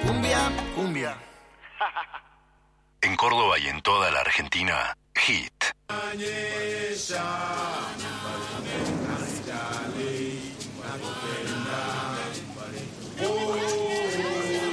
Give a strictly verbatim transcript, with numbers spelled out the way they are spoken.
Cumbia, cumbia. En Córdoba y en toda la Argentina, Hit. Ella